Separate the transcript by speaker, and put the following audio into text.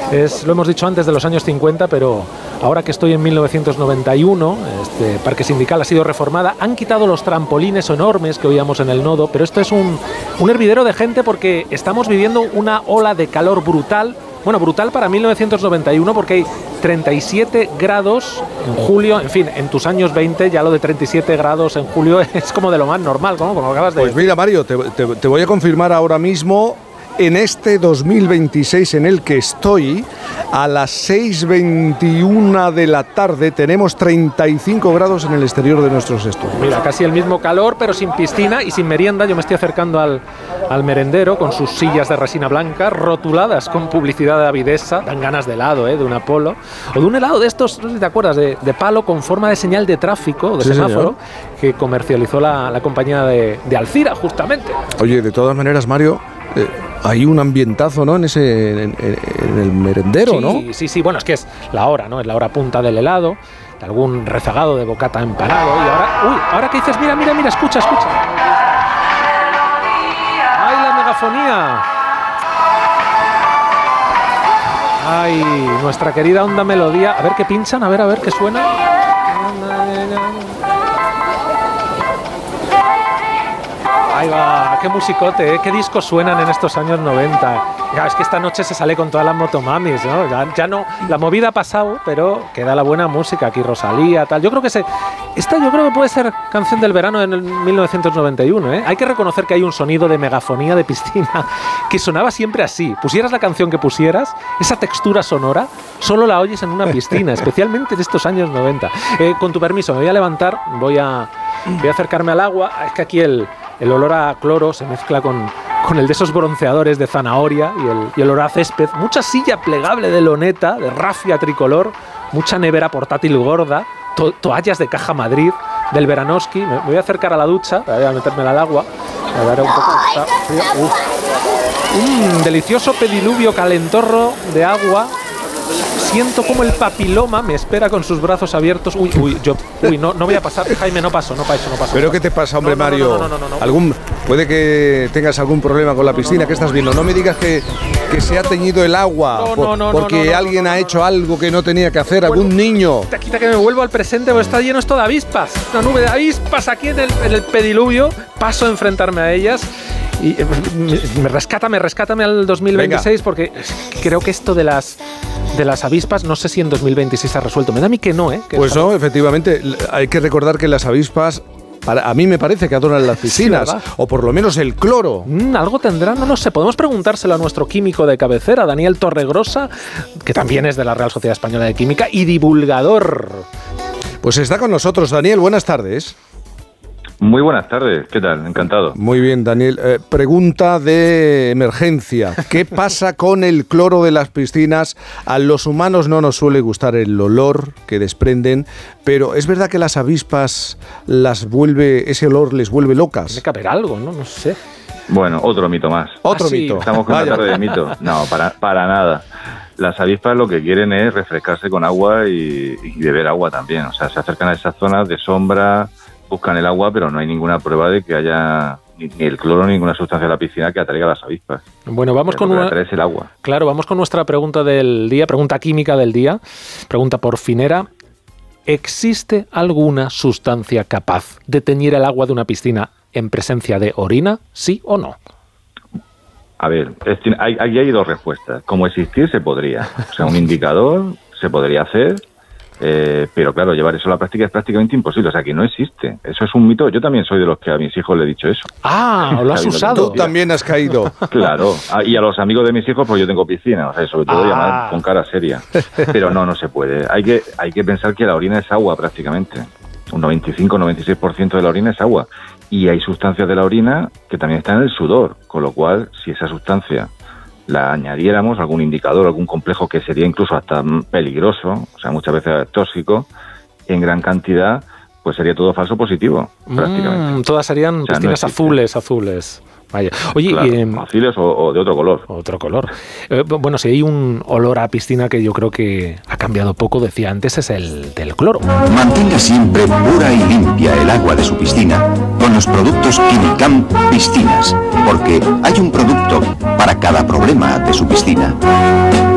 Speaker 1: lo hemos dicho antes, de los años 50, pero ahora que estoy en 1991, este parque sindical ha sido reformada, han quitado los trampolines enormes que oíamos en el nodo, pero esto es un hervidero de gente porque estamos viviendo una ola de calor brutal. Bueno, brutal para 1991 porque hay 37 grados en julio. En fin, en tus años 20 ya lo de 37 grados en julio es como de lo más normal, ¿no? Como acabas de...
Speaker 2: Pues mira, Mario, te voy a confirmar ahora mismo, en este 2026 en el que estoy, a las 6:21 de la tarde tenemos 35 grados en el exterior de nuestros estudios.
Speaker 1: Mira, casi el mismo calor, pero sin piscina y sin merienda. Yo me estoy acercando al merendero con sus sillas de resina blanca rotuladas con publicidad de Avidesa. Dan ganas de helado, de un Apolo. O de un helado de estos, no sé si te acuerdas, de palo con forma de señal de tráfico, de semáforo, que comercializó la compañía de Alcira, justamente.
Speaker 2: Oye, de todas maneras, Mario... hay un ambientazo, ¿no? En el merendero,
Speaker 1: sí,
Speaker 2: ¿no?
Speaker 1: Sí, bueno, es que es la hora, ¿no? Es la hora punta del helado, de algún rezagado de bocata empanado. Y ahora que dices, mira, escucha. ¡Ay, la megafonía! ¡Ay, nuestra querida Onda Melodía! A ver qué pinchan, a ver qué suena. Ahí va, qué musicote, ¿eh? Qué discos suenan en estos años 90. Ya, es que esta noche se sale con todas las motomamis, ¿no? Ya no, la movida ha pasado, pero queda la buena música. Aquí Rosalía, tal. Yo creo que puede ser canción del verano en el 1991, ¿eh? Hay que reconocer que hay un sonido de megafonía de piscina que sonaba siempre así. Pusieras la canción que pusieras, esa textura sonora solo la oyes en una piscina, especialmente de estos años 90. Con tu permiso, me voy a levantar, voy a acercarme al agua. Es que aquí el olor a cloro se mezcla con el de esos bronceadores de zanahoria y el olor a césped. Mucha silla plegable de loneta, de rafia tricolor, mucha nevera portátil gorda, toallas de Caja Madrid, del Veranoski. Me voy a acercar a la ducha, voy a meterme al agua, a ver un poco. Un delicioso pediluvio calentorro de agua. Siento como el papiloma me espera con sus brazos abiertos. No voy a pasar, Jaime, no paso.
Speaker 2: ¿Pero qué te pasa, hombre, Mario?
Speaker 1: No.
Speaker 2: Puede que tengas algún problema con la piscina. ¿Qué estás viendo? No me digas que se ha teñido el agua porque alguien ha hecho algo que no tenía que hacer, algún niño.
Speaker 1: Quita que me vuelvo al presente, porque está lleno esto de avispas. Una nube de avispas aquí en el pediluvio. Paso a enfrentarme a ellas. Y rescátame al 2026. Venga. Porque creo que esto de las avispas, no sé si en 2026 se ha resuelto. Me da a mí que no, ¿eh?
Speaker 2: Pues no, efectivamente. Hay que recordar que las avispas, a mí me parece que adoran las piscinas, sí, o por lo menos el cloro.
Speaker 1: Algo tendrá, no lo sé. Podemos preguntárselo a nuestro químico de cabecera, Daniel Torregrosa, que también es de la Real Sociedad Española de Química y divulgador.
Speaker 2: Pues está con nosotros. Daniel, buenas tardes.
Speaker 3: Muy buenas tardes, ¿qué tal? Encantado.
Speaker 2: Muy bien, Daniel. Pregunta de emergencia. ¿Qué pasa con el cloro de las piscinas? A los humanos no nos suele gustar el olor que desprenden, pero es verdad que las avispas ese olor les vuelve locas.
Speaker 1: Tiene que haber algo, ¿no? No sé.
Speaker 3: Bueno, otro mito más.
Speaker 2: Otro mito.
Speaker 3: Estamos con una tarde de mito. No, para nada. Las avispas lo que quieren es refrescarse con agua y beber agua también. O sea, se acercan a esas zonas de sombra, buscan el agua, pero no hay ninguna prueba de que haya ni el cloro ni ninguna sustancia de la piscina que atraiga a las avispas.
Speaker 1: Bueno, vamos con
Speaker 3: el agua.
Speaker 1: Claro, vamos con nuestra pregunta del día, pregunta química del día, pregunta por Finera. ¿Existe alguna sustancia capaz de teñir el agua de una piscina en presencia de orina, sí o no?
Speaker 3: A ver, hay dos respuestas. Como existir se podría. O sea, un indicador se podría hacer. Pero claro, llevar eso a la práctica es prácticamente imposible, o sea que no existe, eso es un mito. Yo también soy de los que a mis hijos le he dicho eso.
Speaker 1: ¿Lo has usado?
Speaker 2: Tú también has caído.
Speaker 3: Claro, y a los amigos de mis hijos, pues yo tengo piscina, o sea, sobre todo llamar con cara seria. Pero no se puede, hay que pensar que la orina es agua prácticamente, un 95-96% de la orina es agua, y hay sustancias de la orina que también están en el sudor, con lo cual, si esa sustancia la añadiéramos, algún indicador, algún complejo que sería incluso hasta peligroso, o sea, muchas veces tóxico, en gran cantidad, pues sería todo falso positivo, prácticamente.
Speaker 1: Todas serían piscinas azules. Vaya. Oye,
Speaker 3: claro, azules o de otro color.
Speaker 1: Otro color. Bueno, si hay un olor a piscina que yo creo que ha cambiado poco, decía antes, es el del cloro.
Speaker 4: Mantenga siempre pura y limpia el agua de su piscina con los productos Quimicam Piscinas, porque hay un producto para cada problema de su piscina.